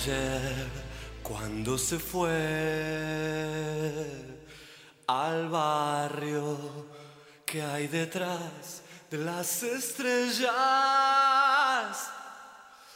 ayer cuando se fue al barrio que hay detrás de las estrellas.